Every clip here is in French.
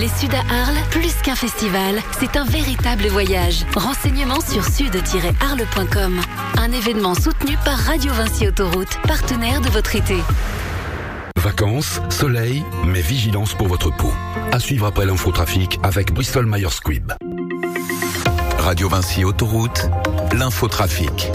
Sud à Arles, plus qu'un festival, c'est un véritable voyage. Renseignements sur sud-arles.com. Un événement soutenu par Radio Vinci Autoroute, partenaire de votre été. Vacances, soleil, mais vigilance pour votre peau. À suivre après l'infotrafic avec Bristol Myers Squibb. Radio Vinci Autoroute, l'infotrafic.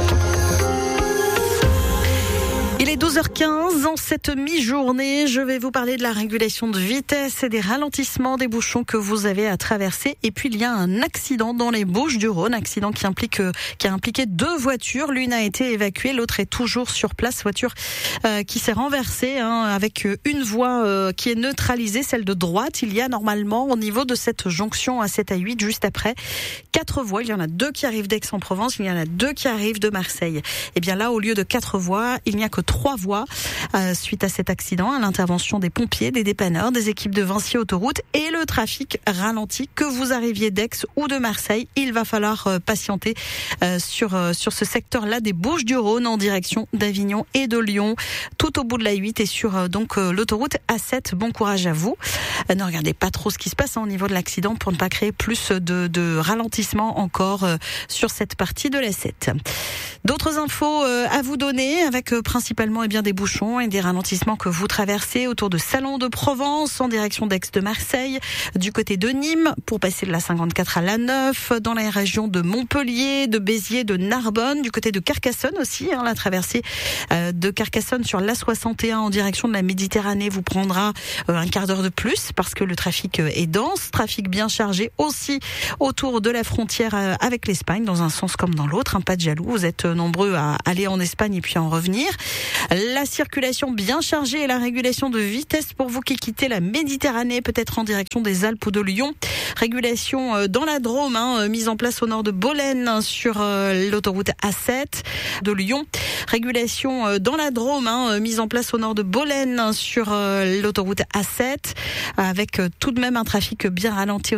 Il est 12h15, en cette mi-journée, je vais vous parler de la régulation de vitesse et des ralentissements des bouchons que vous avez à traverser. Et puis il y a un accident dans les Bouches-du-Rhône, accident qui a impliqué 2 voitures. L'une a été évacuée, l'autre est toujours sur place. Voiture qui s'est renversée avec une voie qui est neutralisée, celle de droite. Il y a normalement au niveau de cette jonction A7 à 8, juste après, 4 voies. Il y en a 2 qui arrivent d'Aix-en-Provence, il y en a 2 qui arrivent de Marseille. Et bien là, au lieu de 4 voies, il n'y a que 3 voies suite à cet accident, à l'intervention des pompiers, des dépanneurs, des équipes de Vinci Autoroute et le trafic ralentit. Que vous arriviez d'Aix ou de Marseille, il va falloir patienter sur ce secteur-là des Bouches-du-Rhône en direction d'Avignon et de Lyon, tout au bout de la 8 et sur l'autoroute A7. Bon courage à vous. Ne regardez pas trop ce qui se passe au niveau de l'accident pour ne pas créer plus de ralentissement encore sur cette partie de la 7. D'autres infos à vous donner avec principalement des bouchons et des ralentissements que vous traversez autour de Salon de Provence en direction d'Aix de Marseille, du côté de Nîmes pour passer de la 54 à la 9, dans la région de Montpellier, de Béziers, de Narbonne, du côté de Carcassonne aussi, la traversée de Carcassonne sur l'A61 en direction de la Méditerranée vous prendra un quart d'heure de plus parce que le trafic est dense, trafic bien chargé aussi autour de la frontière avec l'Espagne dans un sens comme dans l'autre, pas de jaloux, vous êtes nombreux à aller en Espagne et puis à en revenir. La circulation bien chargée et la régulation de vitesse pour vous qui quittez la Méditerranée, peut-être en direction des Alpes ou de Lyon. Régulation dans la Drôme, mise en place au nord de Bolène sur l'autoroute A7 de Lyon. Régulation dans la Drôme, mise en place au nord de Bolène sur l'autoroute A7 avec tout de même un trafic bien ralenti